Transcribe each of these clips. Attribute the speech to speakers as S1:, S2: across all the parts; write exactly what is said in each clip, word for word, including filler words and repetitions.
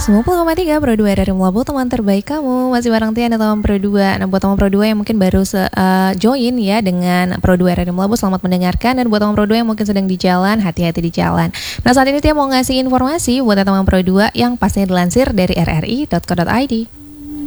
S1: sembilan puluh koma tiga Pro dua R R I Melabu, teman terbaik kamu. Masih bareng Tiana teman Pro dua. Nah, buat teman Pro dua yang mungkin baru se- uh, join ya dengan Pro dua R R I Melabu, selamat mendengarkan. Dan buat teman Pro dua yang mungkin sedang di jalan, hati-hati di jalan. Nah, saat ini Tia mau ngasih informasi buat teman Pro dua yang pastinya dilansir dari r r i dot co dot i d.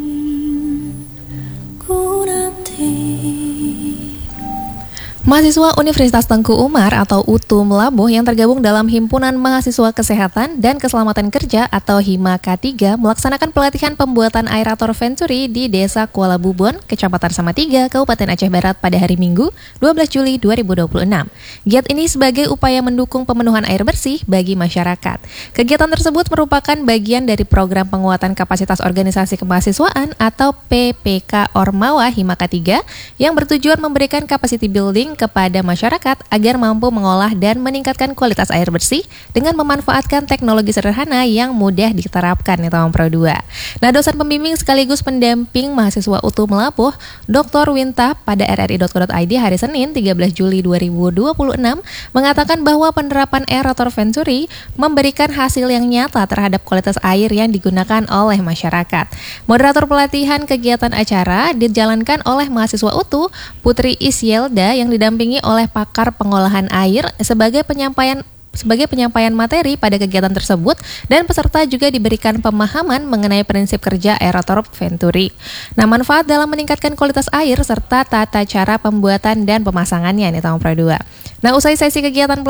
S1: Mahasiswa Universitas Tengku Umar atau U T U Melabuh yang tergabung dalam Himpunan Mahasiswa Kesehatan dan Keselamatan Kerja atau HIMA K tiga melaksanakan pelatihan pembuatan aerator Venturi di Desa Kuala Bubon, Kecamatan Samatiga, Kabupaten Aceh Barat pada hari Minggu, dua belas Juli dua ribu dua puluh enam. Giat ini sebagai upaya mendukung pemenuhan air bersih bagi masyarakat. Kegiatan tersebut merupakan bagian dari program penguatan kapasitas organisasi kemahasiswaan atau P P K Ormawa HIMA K tiga yang bertujuan memberikan capacity building kepada masyarakat agar mampu mengolah dan meningkatkan kualitas air bersih dengan memanfaatkan teknologi sederhana yang mudah diterapkan nih teman Pro dua. Nah, dosen pembimbing sekaligus pendamping mahasiswa U T U Melabuh, Doktor Winta pada r r i dot co dot i d hari Senin tiga belas Juli dua ribu dua puluh enam mengatakan bahwa penerapan aerator Venturi memberikan hasil yang nyata terhadap kualitas air yang digunakan oleh masyarakat. Moderator pelatihan kegiatan acara dijalankan oleh mahasiswa U T U Putri Isyelda yang didampingi oleh pakar pengolahan air sebagai penyampaian sebagai penyampaian materi pada kegiatan tersebut, dan peserta juga diberikan pemahaman mengenai prinsip kerja aerator Venturi. Nah, manfaat dalam meningkatkan kualitas air serta tata cara pembuatan dan pemasangannya nih teman Pro dua. Nah, usai sesi kegiatan